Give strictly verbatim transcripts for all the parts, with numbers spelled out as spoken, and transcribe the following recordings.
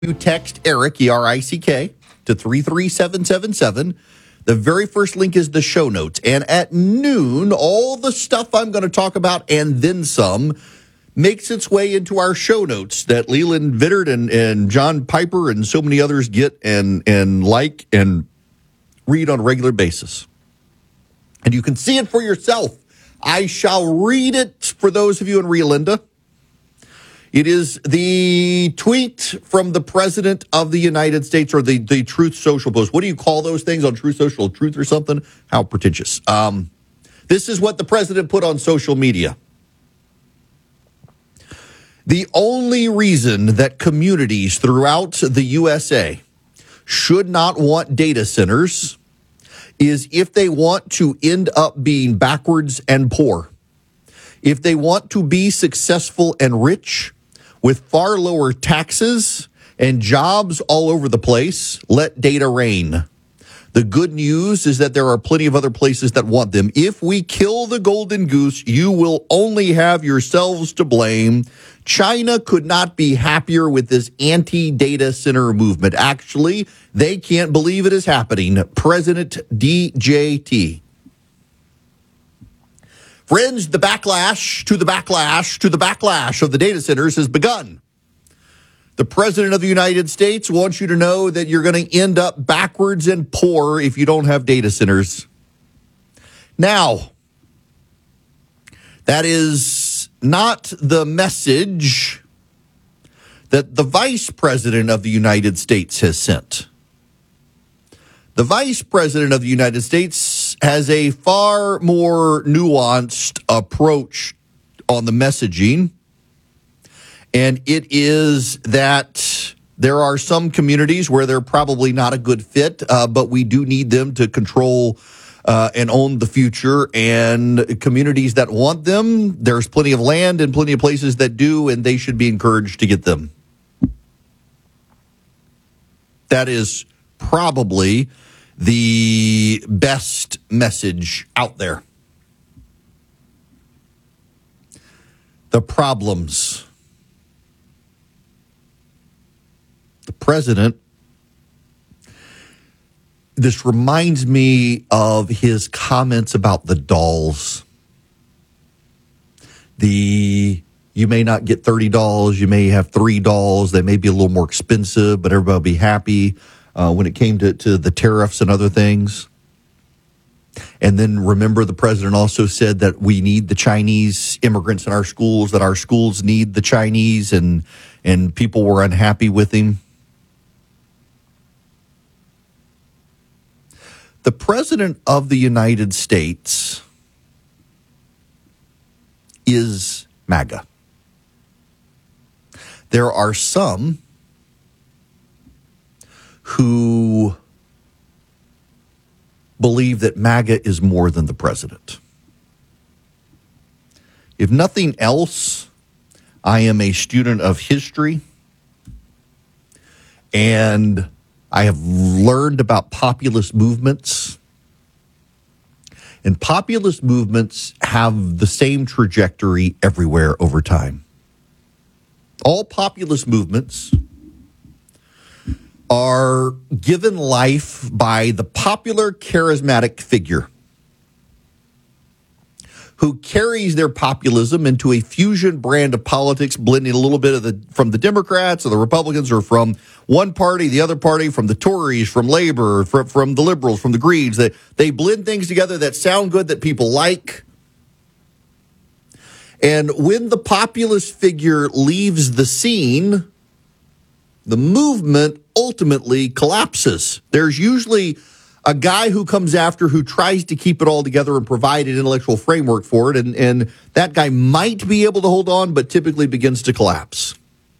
You text Eric, E R I C K, to three three seven seven seven. The very first link is the show notes. And at noon, all the stuff I'm going to talk about and then some makes its way into our show notes that Leland Vittert and, and John Piper and so many others get and, and like and read on a regular basis. And you can see it for yourself. I shall read it for those of you in Rio Linda. It is the tweet from the President of the United States, or the, the Truth Social post. What do you call those things on Truth Social? Truth or something? How pretentious. Um, this is what the President put on social media. The only reason that communities throughout the U S A should not want data centers is if they want to end up being backwards and poor. If they want to be successful and rich, with far lower taxes and jobs all over the place, let data reign. The good news is that there are plenty of other places that want them. If we kill the golden goose, you will only have yourselves to blame. China could not be happier with this anti-data center movement. Actually, they can't believe it is happening. President D J T. Friends, the backlash to the backlash to the backlash of the data centers has begun. The President of the United States wants you to know that you're going to end up backwards and poor if you don't have data centers. Now, that is not the message that the Vice President of the United States has sent. The Vice President of the United States has a far more nuanced approach on the messaging, and it is that there are some communities where they're probably not a good fit, uh, but we do need them to control uh, and own the future, and communities that want them, there's plenty of land and plenty of places that do, and they should be encouraged to get them. That is probably the best message out there. The problems. The president, this reminds me of his comments about the dolls. The, you may not get thirty dolls, you may have three dolls, they may be a little more expensive, but everybody will be happy. Uh, when it came to, to the tariffs and other things. And then remember, the president also said that we need the Chinese immigrants in our schools, that our schools need the Chinese, and and people were unhappy with him. The President of the United States is MAGA. There are some who believe that MAGA is more than the president. If nothing else, I am a student of history, and I have learned about populist movements. And populist movements have the same trajectory everywhere over time. All populist movements are given life by the popular charismatic figure who carries their populism into a fusion brand of politics, blending a little bit of the from the Democrats or the Republicans, or from one party, the other party, from the Tories, from Labor, from, from the Liberals, from the Greens. They, they blend things together that sound good, that people like. And when the populist figure leaves the scene, the movement ultimately collapses. There's usually a guy who comes after who tries to keep it all together and provide an intellectual framework for it, and, and that guy might be able to hold on, but typically begins to collapse.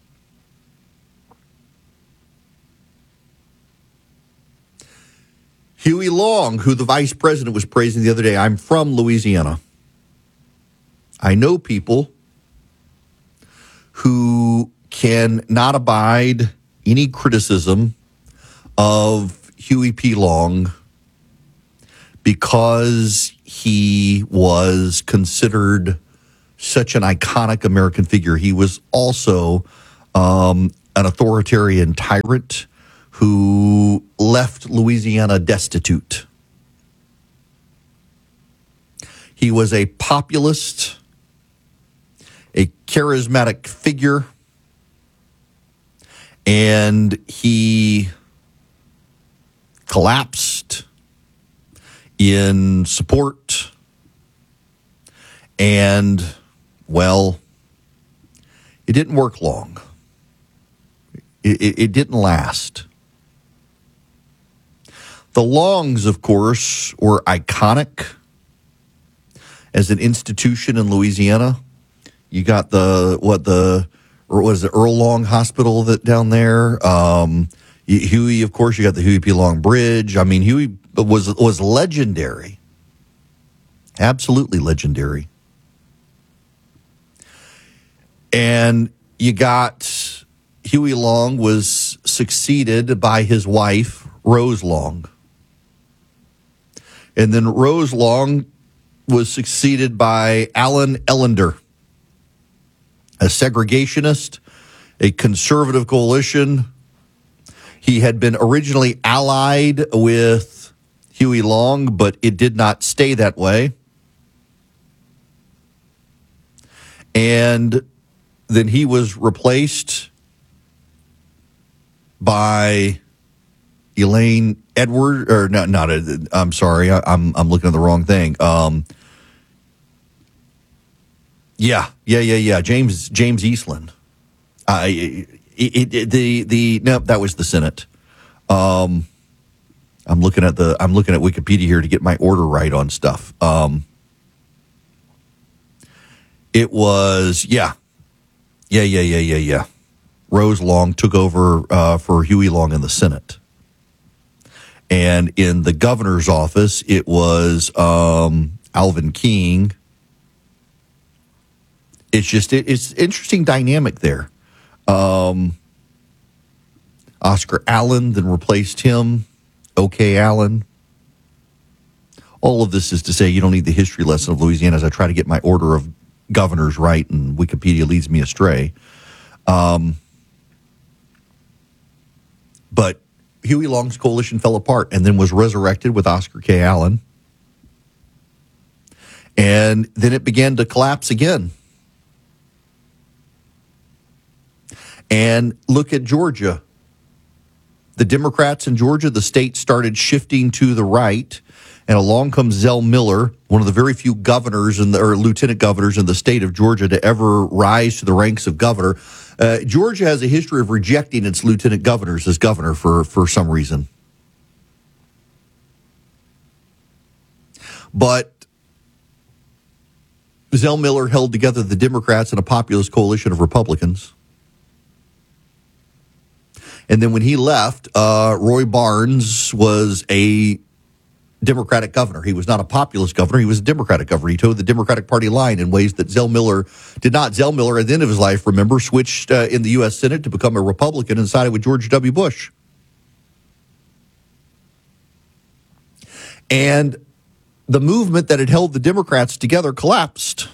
Huey Long, who the vice president was praising the other day, I'm from Louisiana. I know people who can not abide any criticism of Huey P. Long because he was considered such an iconic American figure. He was also um, an authoritarian tyrant who left Louisiana destitute. He was a populist, a charismatic figure, and he collapsed in support. And, well, it didn't work long. It, it, it didn't last. The Longs, of course, were iconic as an institution in Louisiana. You got the, what the, or was it Earl Long Hospital that down there? Um, Huey, of course, you got the Huey P. Long Bridge. I mean, Huey was was legendary. Absolutely legendary. And you got Huey Long was succeeded by his wife, Rose Long. And then Rose Long was succeeded by Allen Ellender, a segregationist, a conservative coalition. He had been originally allied with Huey Long, but it did not stay that way. And then he was replaced by Elaine Edward, or not, not, I'm sorry, I, I'm I'm looking at the wrong thing. Um, yeah, yeah, yeah, yeah, James James Eastland. Uh, it, it, it, the the no, that was the Senate. Um, I'm looking at the I'm looking at Wikipedia here to get my order right on stuff. Um, it was yeah, yeah, yeah, yeah, yeah, yeah. Rose Long took over uh, for Huey Long in the Senate. And in the governor's office, it was um, Alvin King. It's just, it, it's interesting dynamic there. Um, Oscar Allen then replaced him. O.K. Allen. All of this is to say you don't need the history lesson of Louisiana as I try to get my order of governors right, and Wikipedia leads me astray. Um, but Huey Long's coalition fell apart and then was resurrected with Oscar K. Allen. And then it began to collapse again. And look at Georgia. The Democrats in Georgia, the state started shifting to the right. And along comes Zell Miller, one of the very few governors in the, or lieutenant governors in the state of Georgia to ever rise to the ranks of governor. Uh, Georgia has a history of rejecting its lieutenant governors as governor for, for some reason. But Zell Miller held together the Democrats and a populist coalition of Republicans. And then when he left, uh, Roy Barnes was a Democratic governor. He was not a populist governor. He was a Democratic governor. He towed the Democratic Party line in ways that Zell Miller did not. Zell Miller, at the end of his life, remember, switched uh, in the U S Senate to become a Republican and sided with George W. Bush. And the movement that had held the Democrats together collapsed.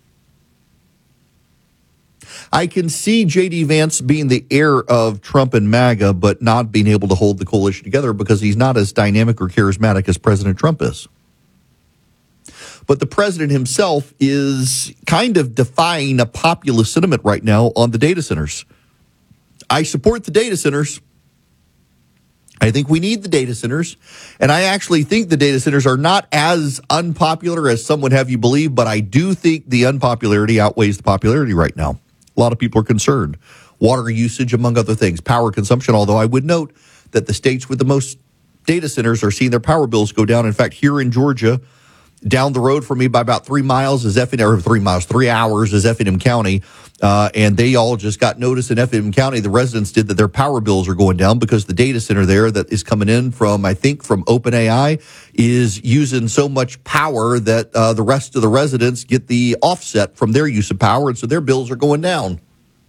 I can see J D. Vance being the heir of Trump and MAGA, but not being able to hold the coalition together because he's not as dynamic or charismatic as President Trump is. But the president himself is kind of defying a populist sentiment right now on the data centers. I support the data centers. I think we need the data centers. And I actually think the data centers are not as unpopular as some would have you believe, but I do think the unpopularity outweighs the popularity right now. A lot of people are concerned. Water usage, among other things, power consumption, although I would note that the states with the most data centers are seeing their power bills go down. In fact, here in Georgia, down the road from me by about three miles is Effingham, or three miles, three hours is Effingham County. Uh, and they all just got notice in Effingham County, the residents did, that their power bills are going down because the data center there that is coming in from, I think, from OpenAI is using so much power that uh, the rest of the residents get the offset from their use of power. And so their bills are going down.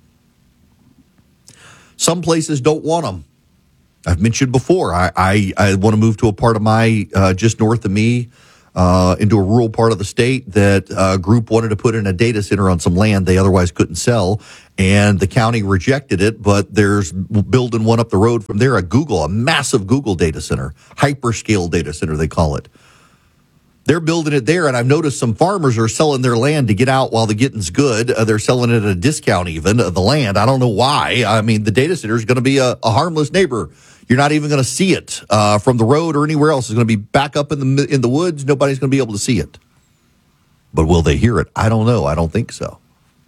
Some places don't want them. I've mentioned before, I, I, I want to move to a part of my, uh, just north of me, uh, into a rural part of the state that a group wanted to put in a data center on some land they otherwise couldn't sell, and the county rejected it, but there's building one up the road from there, a Google, a massive Google data center, hyperscale data center, they call it. They're building it there, and I've noticed some farmers are selling their land to get out while the getting's good. Uh, they're selling it at a discount even, uh, the land. I don't know why. I mean, the data center is going to be a, a harmless neighbor. You're not even going to see it uh, from the road or anywhere else. It's going to be back up in the in the woods. Nobody's going to be able to see it. But will they hear it? I don't know. I don't think so.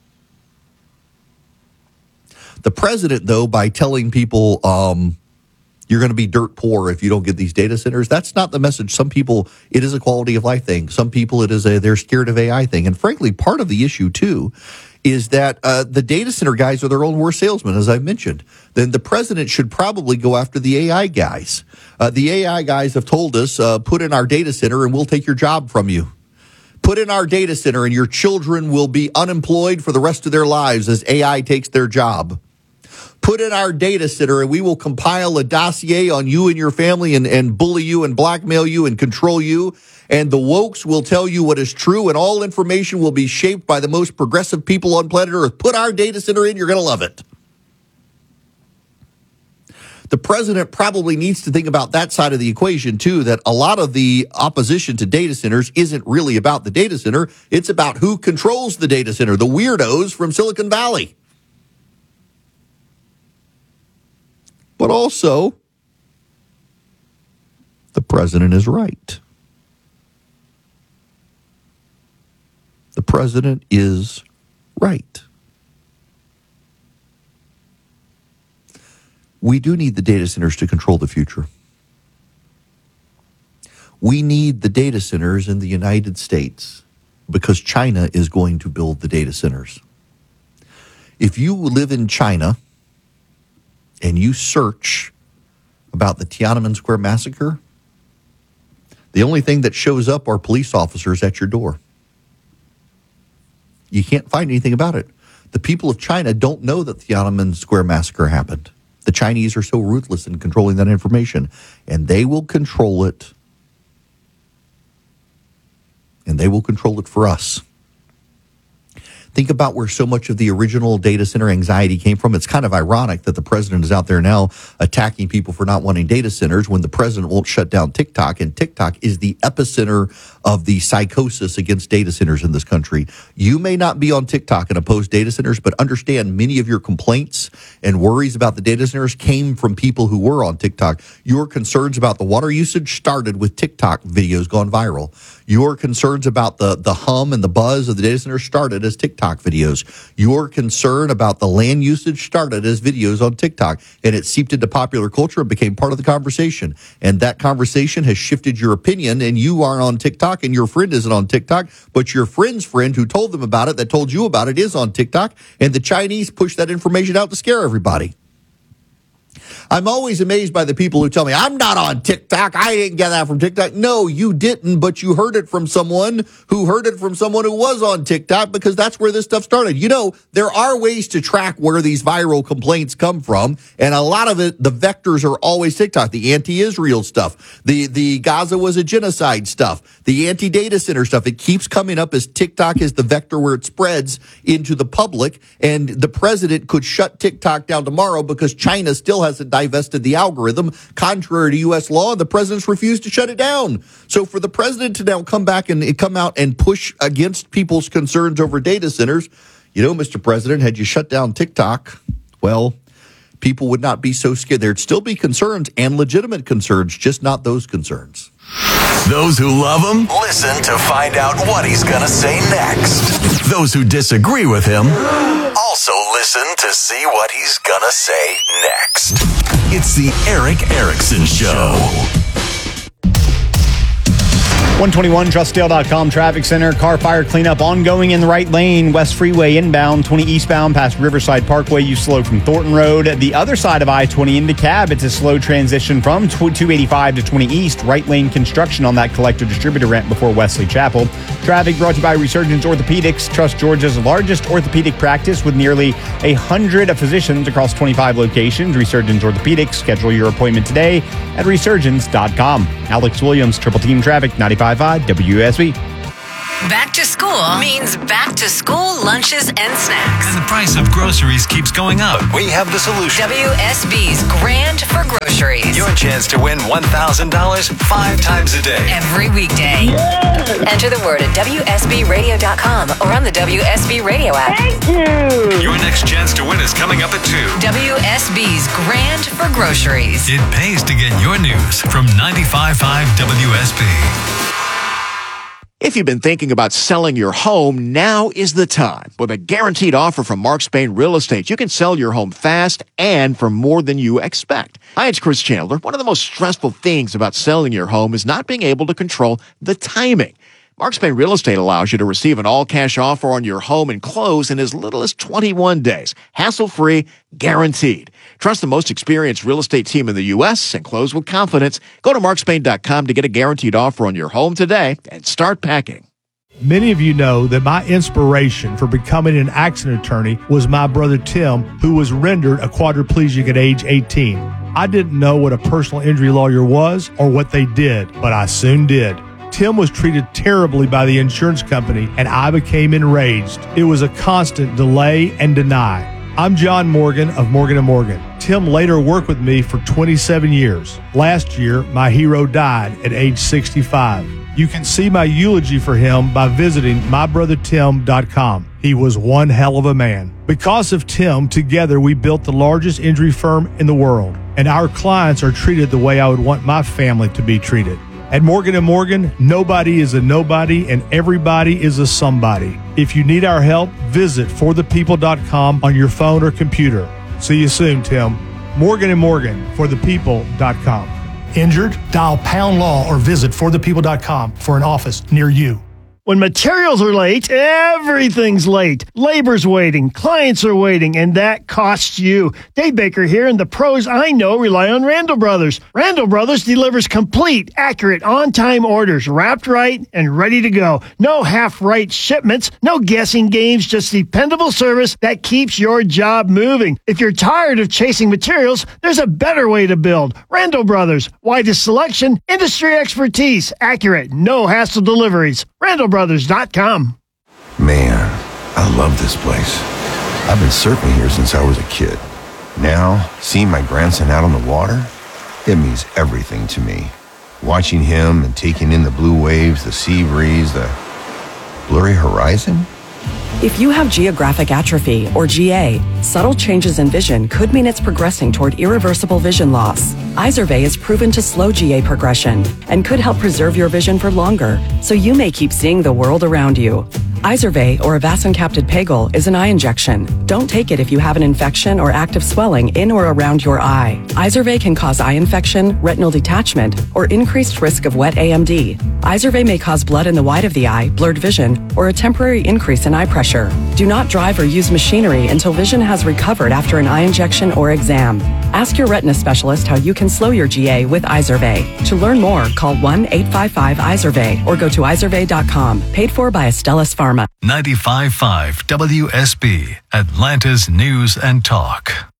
The president, though, by telling people um, you're going to be dirt poor if you don't get these data centers, that's not the message. Some people, it is a quality of life thing. Some people, it is a they're scared of A I thing. And frankly, part of the issue, too, is that uh, the data center guys are their own worst salesmen, as I've mentioned. Then the president should probably go after the A I guys. Uh, the A I guys have told us, uh, put in our data center and we'll take your job from you. Put in our data center and your children will be unemployed for the rest of their lives as A I takes their job. Put in our data center and we will compile a dossier on you and your family and, and bully you and blackmail you and control you. And the wokes will tell you what is true, and all information will be shaped by the most progressive people on planet Earth. Put our data center in, you're going to love it. The president probably needs to think about that side of the equation, too, that a lot of the opposition to data centers isn't really about the data center. It's about who controls the data center, the weirdos from Silicon Valley. But also, the president is right. The president is right. We do need the data centers to control the future. We need the data centers in the United States because China is going to build the data centers. If you live in China and you search about the Tiananmen Square massacre, the only thing that shows up are police officers at your door. You can't find anything about it. The people of China don't know that the Tiananmen Square massacre happened. The Chinese are so ruthless in controlling that information, and they will control it, and they will control it for us. Think about where so much of the original data center anxiety came from. It's kind of ironic that the president is out there now attacking people for not wanting data centers when the president won't shut down TikTok, and TikTok is the epicenter of the psychosis against data centers in this country. You may not be on TikTok and oppose data centers, but understand many of your complaints and worries about the data centers came from people who were on TikTok. Your concerns about the water usage started with TikTok videos gone viral. Your concerns about the, the hum and the buzz of the data center started as TikTok videos. Your concern about the land usage started as videos on TikTok, and it seeped into popular culture and became part of the conversation. And that conversation has shifted your opinion, and you aren't on TikTok, and your friend isn't on TikTok, but your friend's friend who told them about it, that told you about it, is on TikTok, and the Chinese push that information out to scare everybody. I'm always amazed by the people who tell me, I'm not on TikTok. I didn't get that from TikTok. No, you didn't, but you heard it from someone who heard it from someone who was on TikTok, because that's where this stuff started. You know, there are ways to track where these viral complaints come from, and a lot of it, the vectors are always TikTok. The anti-Israel stuff, the, the Gaza was a genocide stuff, the anti-data center stuff. It keeps coming up as TikTok is the vector where it spreads into the public, and the president could shut TikTok down tomorrow because China still hasn't divested the algorithm, contrary to U S law. The president's refused to shut it down. So for the president to now come back and come out and push against people's concerns over data centers, you know, Mister President, had you shut down TikTok, well, people would not be so scared. There'd still be concerns and legitimate concerns, just not those concerns. Those who love him, listen to find out what he's going to say next. Those who disagree with him, also listen to see what he's going to say next. It's the Erick Erickson Show. one twenty-one trust dale dot com traffic center. Car fire cleanup ongoing in the right lane. West Freeway inbound, twenty eastbound past Riverside Parkway. You slow from Thornton Road. The other side of I twenty into Cab, it's a slow transition from two eighty-five to twenty east. Right lane construction on that collector distributor ramp before Wesley Chapel. Traffic brought to you by Resurgence Orthopedics. Trust Georgia's largest orthopedic practice with nearly one hundred physicians across twenty-five locations. Resurgence Orthopedics. Schedule your appointment today at resurgence dot com. Alex Williams, Triple Team Traffic, ninety-five ninety-five point five W S B. Back to school means back to school lunches and snacks. And the price of groceries keeps going up. We have the solution. W S B's Grand for Groceries. Your chance to win one thousand dollars five times a day. Every weekday. Yes. Enter the word at W S B radio dot com or on the W S B Radio app. Thank you. Your next chance to win is coming up at two. W S B's Grand for Groceries. It pays to get your news from ninety-five point five W S B. If you've been thinking about selling your home, now is the time. With a guaranteed offer from Mark Spain Real Estate, you can sell your home fast and for more than you expect. Hi, it's Chris Chandler. One of the most stressful things about selling your home is not being able to control the timing. Mark Spain Real Estate allows you to receive an all-cash offer on your home and close in as little as twenty-one days. Hassle-free, guaranteed. Trust the most experienced real estate team in the U S and close with confidence. Go to mark spain dot com to get a guaranteed offer on your home today and start packing. Many of you know that my inspiration for becoming an accident attorney was my brother Tim, who was rendered a quadriplegic at age eighteen. I didn't know what a personal injury lawyer was or what they did, but I soon did. Tim was treated terribly by the insurance company, and I became enraged. It was a constant delay and deny. I'm John Morgan of Morgan and Morgan. Tim later worked with me for twenty-seven years. Last year, my hero died at age sixty-five. You can see my eulogy for him by visiting my brother tim dot com. He was one hell of a man. Because of Tim, together we built the largest injury firm in the world, and our clients are treated the way I would want my family to be treated. At Morgan and Morgan, nobody is a nobody and everybody is a somebody. If you need our help, visit for the people dot com on your phone or computer. See you soon, Tim. Morgan and Morgan, for the people dot com. Injured? Dial pound law or visit for the people dot com for an office near you. When materials are late, everything's late. Labor's waiting, clients are waiting, and that costs you. Dave Baker here, and the pros I know rely on Randall Brothers. Randall Brothers delivers complete, accurate, on-time orders, wrapped right and ready to go. No half-right shipments, no guessing games, just dependable service that keeps your job moving. If you're tired of chasing materials, there's a better way to build. Randall Brothers, widest selection, industry expertise, accurate, no hassle deliveries. Randall Brothers dot com. Man, I love this place. I've been surfing here since I was a kid. Now, seeing my grandson out on the water, it means everything to me. Watching him and taking in the blue waves, the sea breeze, the blurry horizon. If you have geographic atrophy, or G A, subtle changes in vision could mean it's progressing toward irreversible vision loss. Izervay is proven to slow G A progression and could help preserve your vision for longer, so you may keep seeing the world around you. Izervay, or avacincaptad pegol, is an eye injection. Don't take it if you have an infection or active swelling in or around your eye. Izervay can cause eye infection, retinal detachment, or increased risk of wet A M D. Izervay may cause blood in the white of the eye, blurred vision, or a temporary increase in eye pressure. Do not drive or use machinery until vision has recovered after an eye injection or exam. Ask your retina specialist how you can slow your G A with Izervay. To learn more, call one eight five five Izervay or go to izervay dot com. Paid for by Astellas Pharma. ninety-five point five W S B, Atlanta's News and Talk.